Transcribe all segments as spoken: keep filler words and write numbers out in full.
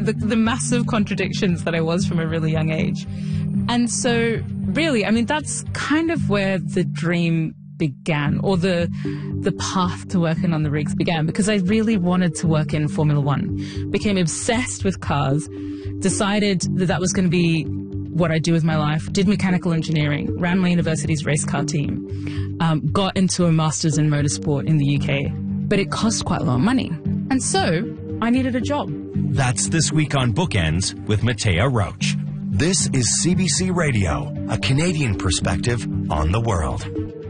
the, the massive contradictions that I was from a really young age. And so, really, I mean, that's kind of where the dream began, or the the path to working on the rigs began, because I really wanted to work in Formula One. Became obsessed with cars, decided that that was going to be what I do with my life, did mechanical engineering, ran my university's race car team, um, got into a master's in motorsport in the U K, but it cost quite a lot of money. And so I needed a job. That's This Week on Bookends with Matea Roach. This is C B C Radio, a Canadian perspective on the world.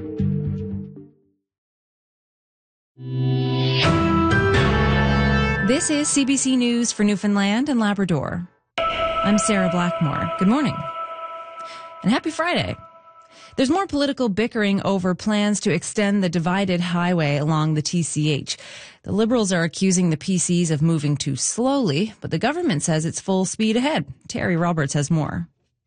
This is C B C News for Newfoundland and Labrador. I'm Sarah Blackmore. Good morning. And happy Friday. There's more political bickering over plans to extend the divided highway along the T C H. The Liberals are accusing the P Cs of moving too slowly, but the government says it's full speed ahead. Terry Roberts has more.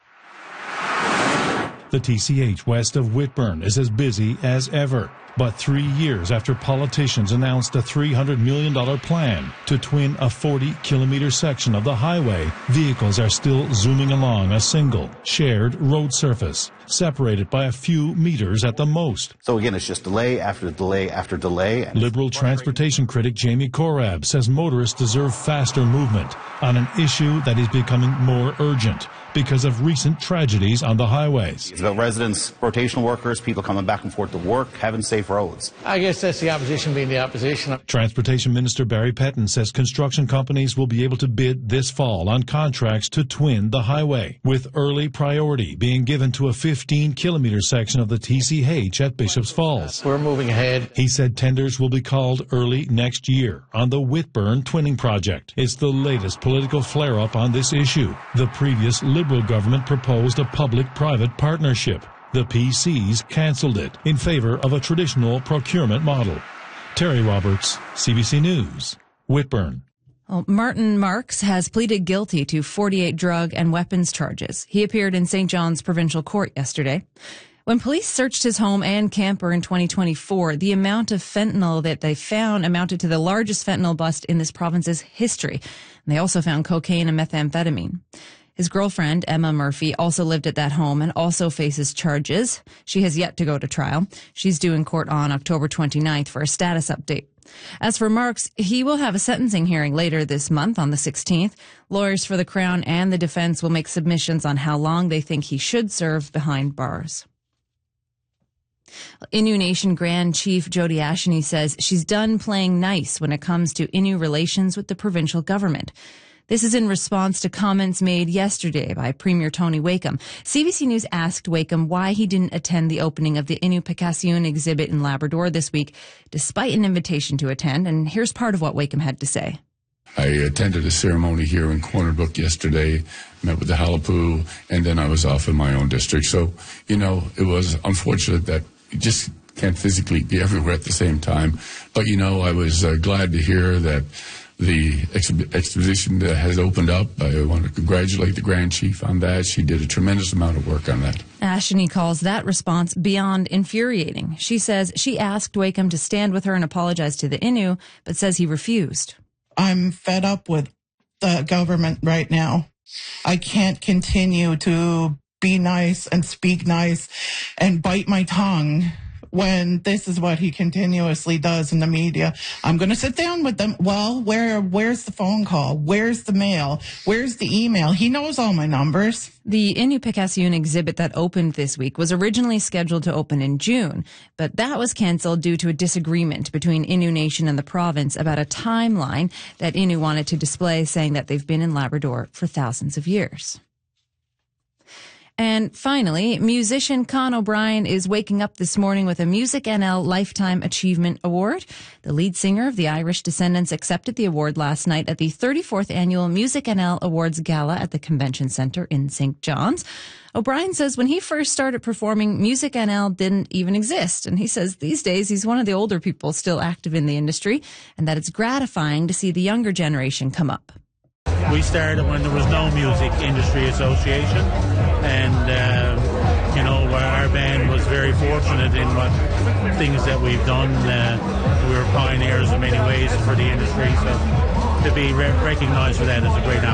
The T C H west of Whitburn is as busy as ever. But three years after politicians announced a three hundred million dollars plan to twin a forty kilometer section of the highway, vehicles are still zooming along a single, shared road surface, separated by a few meters at the most. So again, it's just delay after delay after delay. Liberal transportation critic Jamie Korab says motorists deserve faster movement on an issue that is becoming more urgent because of recent tragedies on the highways. It's about residents, rotational workers, people coming back and forth to work, having safe roads. I guess that's the opposition being the opposition. Transportation Minister Barry Pettin says construction companies will be able to bid this fall on contracts to twin the highway, with early priority being given to a fifteen kilometer section of the T C H at Bishops Falls. We're moving ahead. He said tenders will be called early next year on the Whitburn Twinning Project. It's the latest political flare-up on this issue. The previous Liberal government proposed a public-private partnership. The P Cs cancelled it in favor of a traditional procurement model. Terry Roberts, C B C News, Whitburn. Well, Martin Marks has pleaded guilty to forty-eight drug and weapons charges. He appeared in Saint John's Provincial Court yesterday. When police searched his home and camper in twenty twenty-four, the amount of fentanyl that they found amounted to the largest fentanyl bust in this province's history. And they also found cocaine and methamphetamine. His girlfriend, Emma Murphy, also lived at that home and also faces charges. She has yet to go to trial. She's due in court on October twenty-ninth for a status update. As for Marks, he will have a sentencing hearing later this month on the sixteenth. Lawyers for the Crown and the defense will make submissions on how long they think he should serve behind bars. Innu Nation Grand Chief Jody Asheny says she's done playing nice when it comes to Innu relations with the provincial government. This is in response to comments made yesterday by Premier Tony Wakeham. C B C News asked Wakeham why he didn't attend the opening of the Innu-Picassoon exhibit in Labrador this week, despite an invitation to attend, and here's part of what Wakeham had to say. I attended a ceremony here in Corner Brook yesterday, met with the Halipoo, and then I was off in my own district. So, you know, it was unfortunate that you just can't physically be everywhere at the same time. But, you know, I was uh, glad to hear that the ex- exposition that has opened up. I want to congratulate the Grand Chief on that. She did a tremendous amount of work on that. Asheny calls that response beyond infuriating. She says she asked Wakeham to stand with her and apologize to the Innu, but says he refused. I'm fed up with the government right now. I can't continue to be nice and speak nice and bite my tongue when this is what he continuously does in the media. I'm going to sit down with them. Well, where, where's the phone call? Where's the mail? Where's the email? He knows all my numbers. The Innu-Picassoon exhibit that opened this week was originally scheduled to open in June, but that was cancelled due to a disagreement between Innu Nation and the province about a timeline that Innu wanted to display, saying that they've been in Labrador for thousands of years. And finally, musician Con O'Brien is waking up this morning with a Music N L Lifetime Achievement Award. The lead singer of the Irish Descendants accepted the award last night at the thirty-fourth Annual Music N L Awards Gala at the Convention Centre in Saint John's. O'Brien says when he first started performing, Music N L didn't even exist. And he says these days he's one of the older people still active in the industry, and that it's gratifying to see the younger generation come up. We started when there was no Music Industry Association, and uh, you know, our band was very fortunate in what things that we've done. Uh, we were pioneers in many ways for the industry, so to be re- recognised for that is a great honor.